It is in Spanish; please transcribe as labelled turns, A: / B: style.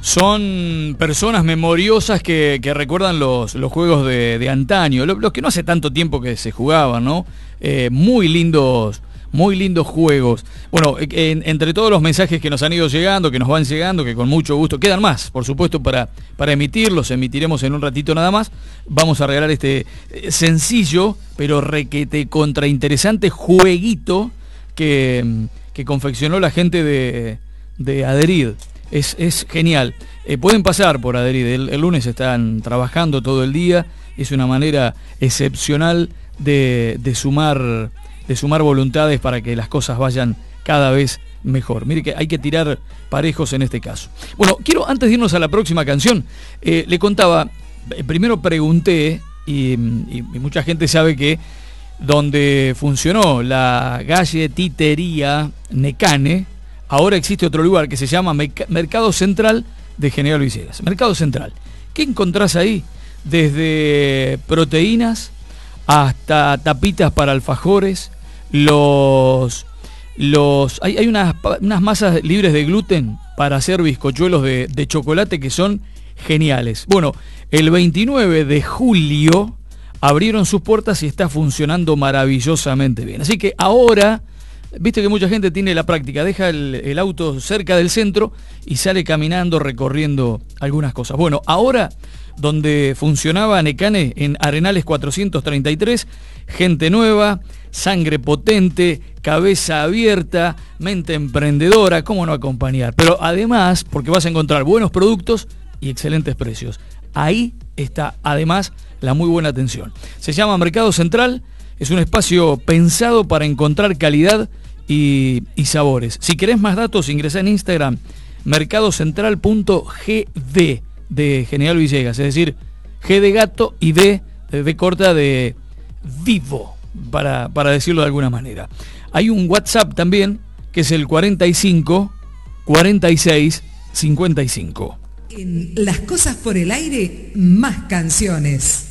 A: son personas memoriosas que recuerdan los juegos de antaño, los que no hace tanto tiempo que se jugaban, ¿no? Muy lindos juegos. Bueno, entre todos los mensajes que nos han ido llegando, que nos van llegando, que con mucho gusto, quedan más, por supuesto, para emitirlos, emitiremos en un ratito nada más. Vamos a regalar este sencillo, pero requete contrainteresante jueguito que confeccionó la gente de Adherid. Es genial. Pueden pasar por Adherid, el lunes están trabajando todo el día, es una manera excepcional de sumar voluntades para que las cosas vayan cada vez mejor. Mire que hay que tirar parejos en este caso. Bueno, quiero, antes de irnos a la próxima canción, le contaba, primero pregunté, y mucha gente sabe que donde funcionó la galletitería Necane, ahora existe otro lugar que se llama Mercado Central de General Villegas. Mercado Central. ¿Qué encontrás ahí? Desde proteínas hasta tapitas para alfajores, hay unas masas libres de gluten para hacer bizcochuelos de chocolate que son geniales. Bueno, el 29 de julio abrieron sus puertas y está funcionando maravillosamente bien. Así que ahora, viste que mucha gente tiene la práctica, deja el auto cerca del centro y sale caminando, recorriendo algunas cosas. Bueno, ahora, donde funcionaba Necane, en Arenales 433, gente nueva, sangre potente, cabeza abierta, mente emprendedora, ¿cómo no acompañar? Pero además, porque vas a encontrar buenos productos y excelentes precios. Ahí está, además, la muy buena atención. Se llama Mercado Central, es un espacio pensado para encontrar calidad y sabores. Si querés más datos, ingresá en Instagram, mercadocentral.gd de General Villegas, es decir, G de gato y D corta de vivo, para decirlo de alguna manera. Hay un WhatsApp también, que es el 45 46 55.
B: En Las Cosas por el Aire, más canciones.